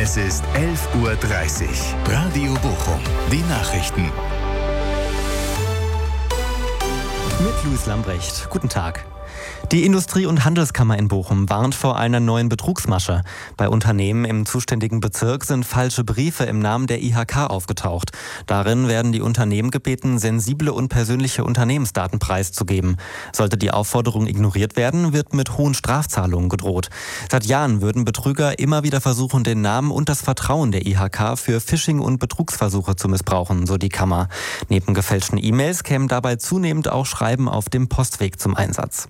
Es ist 11:30 Uhr. Radio Bochum. Die Nachrichten. Mit Luis Lambrecht. Guten Tag. Die Industrie- und Handelskammer in Bochum warnt vor einer neuen Betrugsmasche. Bei Unternehmen im zuständigen Bezirk sind falsche Briefe im Namen der IHK aufgetaucht. Darin werden die Unternehmen gebeten, sensible und persönliche Unternehmensdaten preiszugeben. Sollte die Aufforderung ignoriert werden, wird mit hohen Strafzahlungen gedroht. Seit Jahren würden Betrüger immer wieder versuchen, den Namen und das Vertrauen der IHK für Phishing- und Betrugsversuche zu missbrauchen, so die Kammer. Neben gefälschten E-Mails kämen dabei zunehmend auch Schreiben auf dem Postweg zum Einsatz.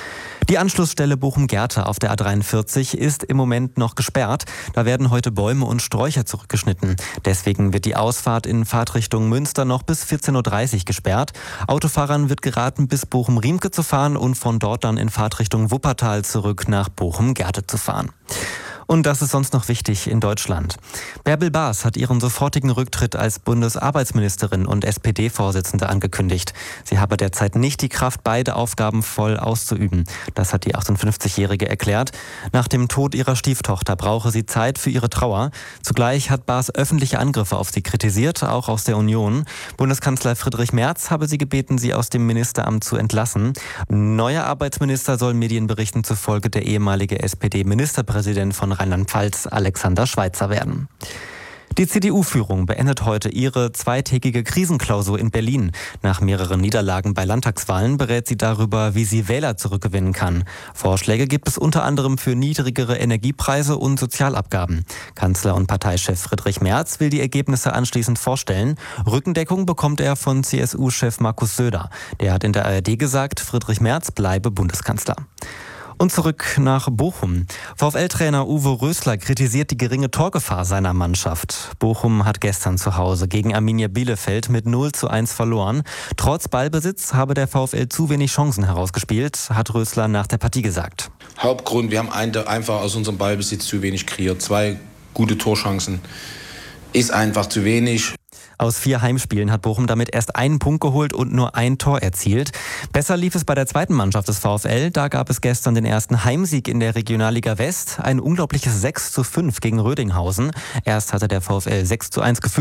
Die Anschlussstelle Bochum-Gerte auf der A43 ist im Moment noch gesperrt. Da werden heute Bäume und Sträucher zurückgeschnitten. Deswegen wird die Ausfahrt in Fahrtrichtung Münster noch bis 14:30 Uhr gesperrt. Autofahrern wird geraten, bis Bochum-Riemke zu fahren und von dort dann in Fahrtrichtung Wuppertal zurück nach Bochum-Gerte zu fahren. Und das ist sonst noch wichtig in Deutschland. Bärbel Baas hat ihren sofortigen Rücktritt als Bundesarbeitsministerin und SPD-Vorsitzende angekündigt. Sie habe derzeit nicht die Kraft, beide Aufgaben voll auszuüben. Das hat die 58-Jährige erklärt. Nach dem Tod ihrer Stieftochter brauche sie Zeit für ihre Trauer. Zugleich hat Baas öffentliche Angriffe auf sie kritisiert, auch aus der Union. Bundeskanzler Friedrich Merz habe sie gebeten, sie aus dem Ministeramt zu entlassen. Neuer Arbeitsminister soll Medienberichten zufolge der ehemalige SPD-Ministerpräsident von Rheinland-Pfalz Alexander Schweitzer werden. Die CDU-Führung beendet heute ihre zweitägige Krisenklausur in Berlin. Nach mehreren Niederlagen bei Landtagswahlen berät sie darüber, wie sie Wähler zurückgewinnen kann. Vorschläge gibt es unter anderem für niedrigere Energiepreise und Sozialabgaben. Kanzler und Parteichef Friedrich Merz will die Ergebnisse anschließend vorstellen. Rückendeckung bekommt er von CSU-Chef Markus Söder. Der hat in der ARD gesagt, Friedrich Merz bleibe Bundeskanzler. Und zurück nach Bochum. VfL-Trainer Uwe Rösler kritisiert die geringe Torgefahr seiner Mannschaft. Bochum hat gestern zu Hause gegen Arminia Bielefeld mit 0:1 verloren. Trotz Ballbesitz habe der VfL zu wenig Chancen herausgespielt, hat Rösler nach der Partie gesagt. Hauptgrund, wir haben einfach aus unserem Ballbesitz zu wenig kreiert. 2 gute Torchancen ist einfach zu wenig. Aus 4 Heimspielen hat Bochum damit erst einen Punkt geholt und nur ein Tor erzielt. Besser lief es bei der zweiten Mannschaft des VfL. Da gab es gestern den ersten Heimsieg in der Regionalliga West. Ein unglaubliches 6:5 gegen Rödinghausen. Erst hatte der VfL 6:1 geführt.